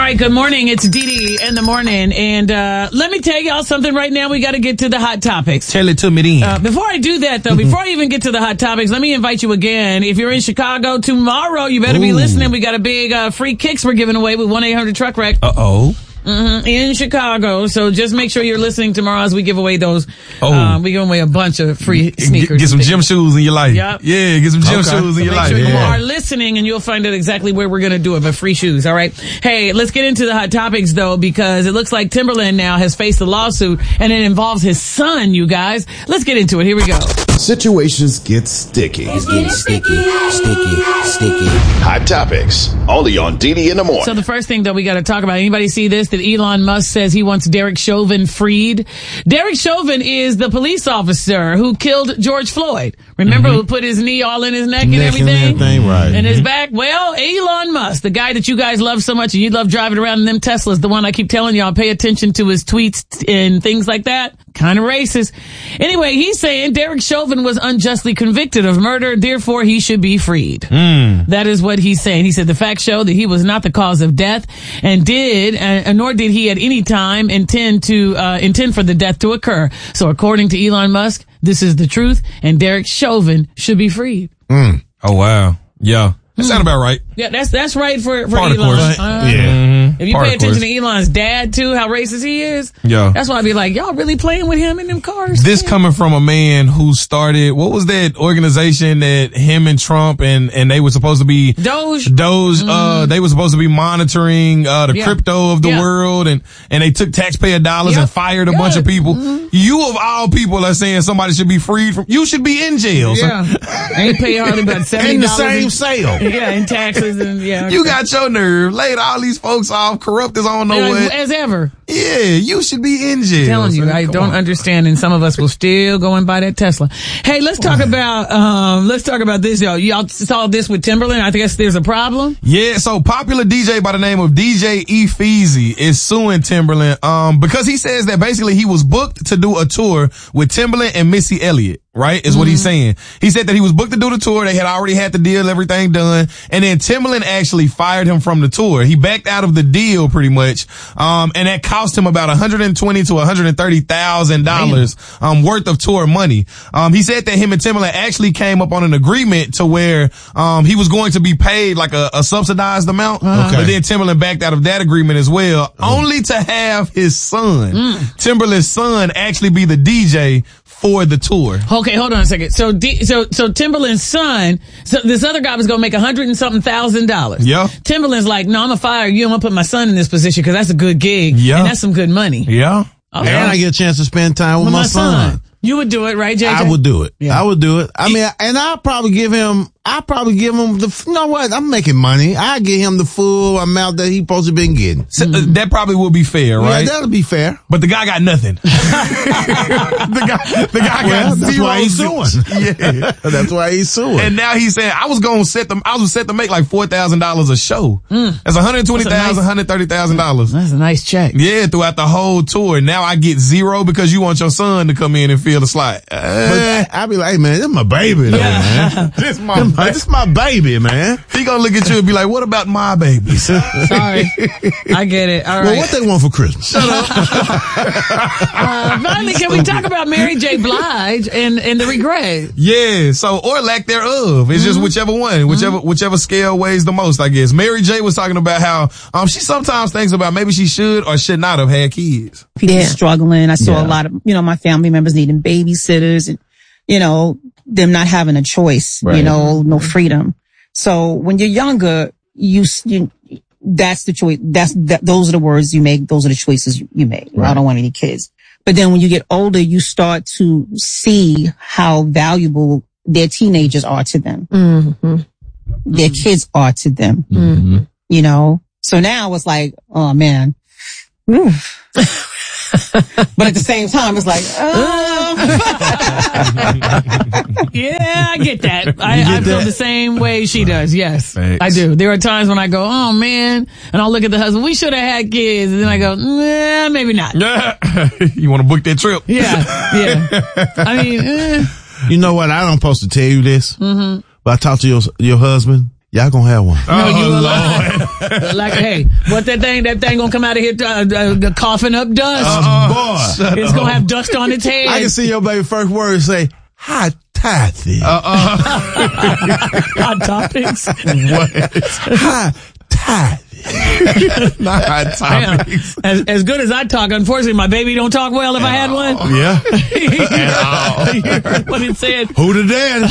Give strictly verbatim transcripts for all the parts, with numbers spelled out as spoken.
right, good morning. It's Dee Dee in the morning. And uh let me tell y'all something right now. We got to get to the hot topics. Tell it to me then. Uh, before I do that, though, before I even get to the hot topics, let me invite you again. If you're in Chicago tomorrow, you better Ooh. be listening. We got a big uh free kicks we're giving away with one eight hundred truck wreck. Uh-oh. Mm-hmm, in Chicago. So just make sure you're listening tomorrow as we give away those. Oh. Um, we give away a bunch of free sneakers. Get, get some gym shoes in your life. Yep. Yeah, get some gym okay. shoes in so your make life. Sure yeah. you are listening and you'll find out exactly where we're going to do it, but free shoes. All right. Hey, let's get into the hot topics though, because it looks like Timberland now has faced a lawsuit and it involves his son, you guys. Let's get into it. Here we go. Situations get sticky. It's getting sticky, sticky, sticky. Hot topics, only on Dee Dee in the morning. So the first thing that we got to talk about, anybody see this? That Elon Musk says he wants Derek Chauvin freed. Derek Chauvin is the police officer who killed George Floyd. Remember mm-hmm. who put his knee all in his neck, neck and everything? And everything, right. And his back? Well, Elon Musk, the guy that you guys love so much and you love driving around in them Teslas, the one I keep telling y'all, pay attention to his tweets and things like that. Kind of racist. Anyway, he's saying Derek Chauvin was unjustly convicted of murder, therefore he should be freed. Mm. That is what he's saying. He said the facts show that he was not the cause of death and did, uh, nor did he at any time intend to, uh, intend for the death to occur. So according to Elon Musk, this is the truth and Derek Chauvin should be freed. Mm. Oh wow. Yeah. That sounds about right. Yeah, that's that's right for, for Part Elon. Of course. Uh, yeah. Mm-hmm. If you Part pay attention to Elon's dad too, how racist he is. Yeah. That's why I'd be like, y'all really playing with him in them cars? This man? coming from a man who started, what was that organization that him and Trump and, and they were supposed to be Doge. Doge, mm-hmm. uh, they were supposed to be monitoring, uh, the yeah. crypto of the yeah. world and, and they took taxpayer dollars yep. and fired a Good. bunch of people. Mm-hmm. You of all people are saying somebody should be freed from, you should be in jail. Yeah. So. Ain't pay hardly about seventy dollars. In the same sale. Yeah, in taxes and yeah. You got your nerve. Laid all these folks off, corrupt as I don't know yeah, what. As ever. Yeah, you should be in jail. I'm telling you, so, I don't on. understand, and some of us will still go and buy that Tesla. Hey, let's talk about um, let's talk about this, y'all. Y'all saw this with Timberland. I guess there's a problem. Yeah, so popular D J by the name of D J Efeezy is suing Timberland um because he says that basically he was booked to do a tour with Timberland and Missy Elliott. Right, is mm-hmm. what he's saying. He said that he was booked to do the tour. They had already had the deal, everything done. And then Timberland actually fired him from the tour. He backed out of the deal pretty much. Um, and that cost him about one hundred twenty thousand to one hundred thirty thousand dollars, um, worth of tour money. Um, he said that him and Timberland actually came up on an agreement to where, um, he was going to be paid like a, a subsidized amount. Uh-huh. But then Timberland backed out of that agreement as well, oh. only to have his son, mm. Timberland's son, actually be the D J for the tour. Okay, hold on a second. So, D, so, so Timberland's son, so this other guy was gonna make a hundred and something thousand dollars. Yeah. Timberland's like, no, I'm gonna fire you. I'm gonna put my son in this position because that's a good gig. Yeah. And that's some good money. Yeah. Okay. And I get a chance to spend time with, with my, my son. son. You would do it, right, J J? I would do it. Yeah. I would do it. I mean, and I'll probably give him, I'll probably give him the, you know what? I'm making money. I give him the full amount that he supposed to been getting. So, uh, that probably would be fair, right? Yeah, that'll be fair. But the guy got nothing. the guy, the guy well, got that's zero. Why he's suing. Yeah. That's why he's suing. And now he's saying, I was going to set them, I was set to make like four thousand dollars a show. Mm. That's one hundred twenty thousand dollars, nice, one hundred thirty thousand dollars. That's a nice check. Yeah, throughout the whole tour. Now I get zero because you want your son to come in and fill the slot. Uh, But I be like, hey man, this is my baby though, yeah. man. This my, this, this my baby, man. He gonna look at you and be like, what about my babies? Sorry. I get it. All right. Well, what they want for Christmas? Shut up. uh, finally, can we talk about Mary J. Blige and, and the regret? Yeah, so, or lack thereof. It's mm-hmm. just whichever one, whichever, mm-hmm. whichever scale weighs the most, I guess. Mary J. was talking about how, um, she sometimes thinks about maybe she should or should not have had kids. People yeah. struggling. I saw yeah. a lot of, you know, my family members needing babysitters and, you know, them not having a choice, right. you know, no freedom. So when you're younger, you, you that's the choice. That's, that, those are the words you make. Those are the choices you make. Right. I don't want any kids. But then when you get older, you start to see how valuable their teenagers are to them. Mm-hmm. Their mm-hmm. kids are to them. Mm-hmm. You know? So now it's like, oh man. But at the same time, it's like, oh. Yeah, I get that. I, get I feel that? the same way she does. Yes, Thanks. I do. There are times when I go, oh man, and I'll look at the husband. We should have had kids, and then I go, nah, maybe not. You want to book that trip? Yeah, yeah. I mean, eh. You know what? I don't supposed to tell you this, mm-hmm. but I talked to your your husband. Y'all gonna have one. No, oh, you Lord. Like, hey, what that thing? That thing gonna come out of here uh, uh, coughing up dust. Uh, boy. It's gonna have dust on its head. I can see your baby first word say, "Hi, Tathy." Uh, uh, Hot topics. what? Hi, Tathy. Not hot topics. As, as good as I talk, unfortunately, my baby don't talk well if I had one. Yeah. You heard what it said. Who the daddy?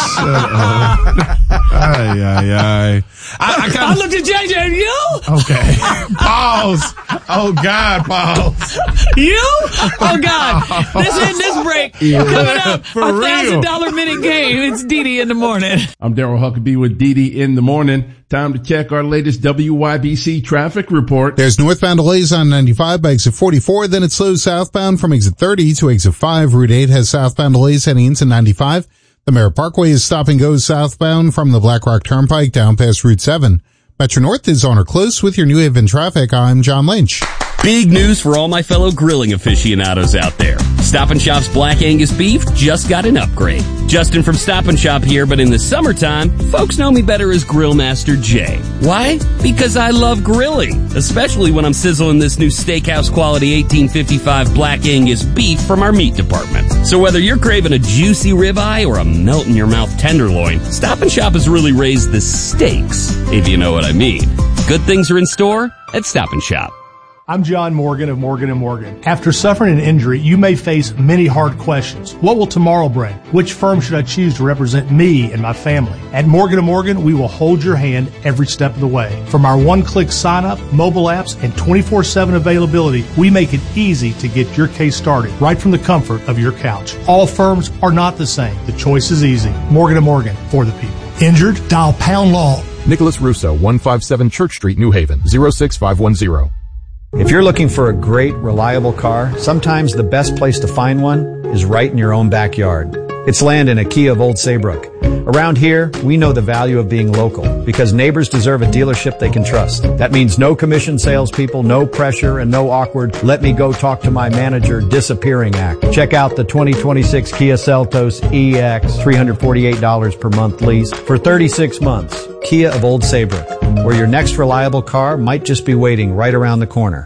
Ay, ay, ay. I, I, I kinda, looked at J J and you? okay. Pause. Oh, God, pause. You? Oh, God. This in this break. Coming up, For a real. thousand dollar minute game. It's Dee Dee in the morning. I'm Daryl Huckabee with Dee Dee in the morning. Time to check our latest W Y B C traffic report. There's northbound delays on ninety-five by exit forty-four, then it slows southbound from exit thirty to exit five. Route eight has southbound delays heading into ninety-five. The Merritt Parkway is stop and go southbound from the Black Rock Turnpike down past Route seven. Metro North is on or close with your New Haven traffic. I'm John Lynch. Big news for all my fellow grilling aficionados out there. Stop and Shop's Black Angus beef just got an upgrade. Justin from Stop and Shop here, but in the summertime, folks know me better as Grill Master Jay. Why? Because I love grilling, especially when I'm sizzling this new steakhouse quality eighteen fifty-five Black Angus beef from our meat department. So whether you're craving a juicy ribeye or a melt-in-your-mouth tenderloin, Stop and Shop has really raised the stakes, if you know what I mean. Good things are in store at Stop and Shop. I'm John Morgan of Morgan and Morgan. After suffering an injury, you may face many hard questions. What will tomorrow bring? Which firm should I choose to represent me and my family? At Morgan and Morgan, we will hold your hand every step of the way. From our one-click sign-up, mobile apps, and twenty-four seven availability, we make it easy to get your case started right from the comfort of your couch. All firms are not the same. The choice is easy. Morgan and Morgan, for the people. Injured? Dial pound law. Nicholas Russo, one fifty-seven Church Street, New Haven, zero six five one zero. If you're looking for a great, reliable car, sometimes the best place to find one is right in your own backyard. It's land in a Kia of Old Saybrook. Around here, we know the value of being local because neighbors deserve a dealership they can trust. That means no commission salespeople, no pressure, and no awkward, let me go talk to my manager disappearing act. Check out the twenty twenty-six Kia Seltos E X, three hundred forty-eight dollars per month lease for thirty-six months. Kia of Old Saybrook, where your next reliable car might just be waiting right around the corner.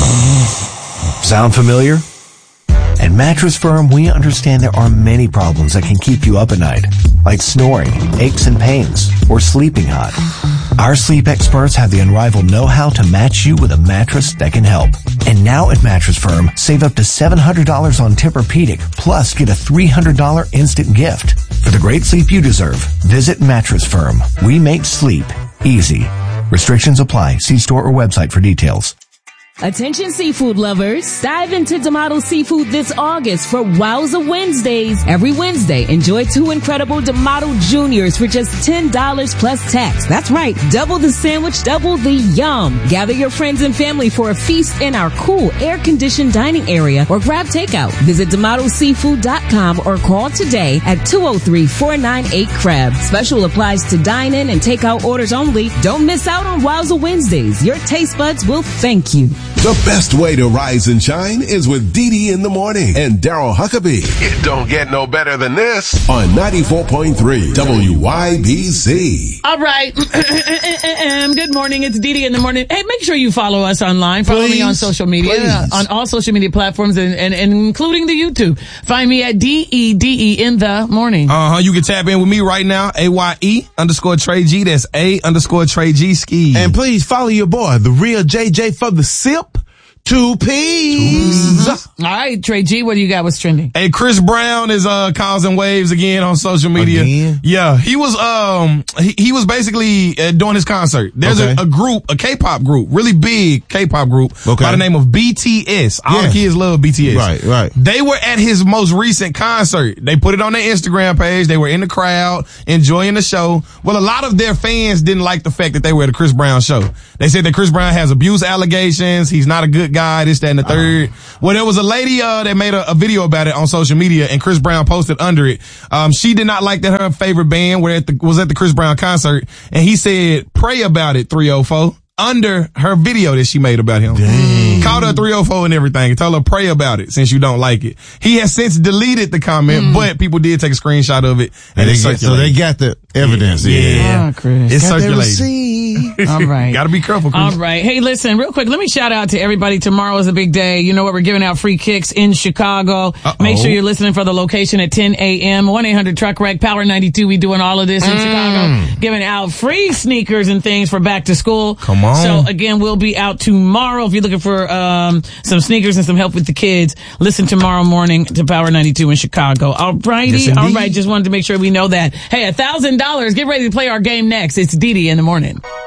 Sound familiar? At Mattress Firm, we understand there are many problems that can keep you up at night, like snoring, aches and pains, or sleeping hot. Our sleep experts have the unrivaled know-how to match you with a mattress that can help. And now at Mattress Firm, save up to seven hundred dollars on Tempur-Pedic, plus get a three hundred dollars instant gift. For the great sleep you deserve, visit Mattress Firm. We make sleep easy. Restrictions apply. See store or website for details. Attention seafood lovers, dive into D'Amato Seafood this August for Wowza Wednesdays. Every Wednesday, enjoy two incredible D'Amato Juniors for just ten dollars plus tax. That's right, double the sandwich, double the yum. Gather your friends and family for a feast in our cool air-conditioned dining area or grab takeout. Visit D'Amato Seafood dot com or call today at two oh three, four nine eight, crab. Special applies to dine-in and takeout orders only. Don't miss out on Wowza Wednesdays. Your taste buds will thank you. The best way to rise and shine is with Dee Dee in the morning and Daryl Huckabee. It don't get no better than this on ninety-four point three W Y B C. All right. Good morning. It's Dee Dee in the morning. Hey, make sure you follow us online. Follow Please. me on social media, uh, on all social media platforms, and, and, and including the YouTube. Find me at D E D E in the morning. Uh-huh. You can tap in with me right now. A Y E underscore Trey G. That's A underscore Trey G ski. And please follow your boy, the real J J for the sip. Two P's. Mm-hmm. All right, Trey G, what do you got? What's trending? Hey, Chris Brown is uh causing waves again on social media. Again? Yeah, he was um he, he was basically uh, doing his concert. There's Okay. a, a group, a K-pop group, really big K-pop group Okay. by the name of B T S. All Yeah. the kids love B T S. Right, right. They were at his most recent concert. They put it on their Instagram page. They were in the crowd enjoying the show. Well, a lot of their fans didn't like the fact that they were at a Chris Brown show. They said that Chris Brown has abuse allegations. He's not a good guy. This, that, and the third. Well, there was a lady uh, that made a, a video about it on social media, and Chris Brown posted under it. Um, she did not like that her favorite band were at the, was at the Chris Brown concert, and he said, "Pray about it, three oh four." Under her video that she made about him. Dang. Called her three oh four and everything and told her pray about it since you don't like it. He has since deleted the comment, mm. but people did take a screenshot of it and, and it they get, so they got the evidence. Yeah. yeah. Oh, Chris. It's Got circulating. All right. Gotta be careful, Chris. All right. Hey, listen, real quick, let me shout out to everybody. Tomorrow is a big day. You know what? We're giving out free kicks in Chicago. Uh-oh. Make sure you're listening for the location at ten a.m. one eight hundred truck wreck Power ninety-two. We doing all of this in mm. Chicago. Giving out free sneakers and things for back to school. Come on. So, again, we'll be out tomorrow. If you're looking for um some sneakers and some help with the kids, listen tomorrow morning to Power ninety-two in Chicago. All righty. Yes, all right. Just wanted to make sure we know that. Hey, a thousand dollars. Get ready to play our game next. It's Dee Dee in the morning.